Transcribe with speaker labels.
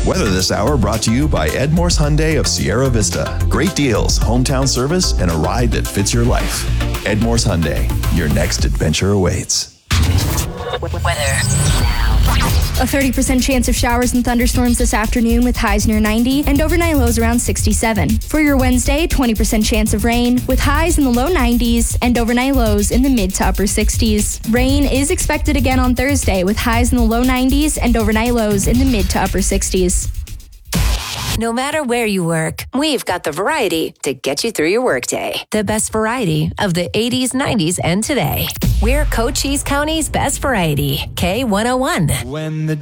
Speaker 1: Weather this hour brought to you by Edmore's Hyundai of Sierra Vista. Great deals, hometown service, and a ride that fits your life. Edmore's Hyundai, your next adventure awaits.
Speaker 2: Weather.
Speaker 3: A 30% chance of showers and thunderstorms this afternoon with highs near 90 and overnight lows around 67. For your Wednesday, 20% chance of rain with highs in the low 90s and overnight lows in the mid to upper 60s. Rain is expected again on Thursday with highs in the low 90s and overnight lows in the mid to upper 60s.
Speaker 2: No matter where you work, we've got the variety to get you through your workday. The best variety of the 80s, 90s, and today. We're Cochise County's best variety. K101.
Speaker 4: When the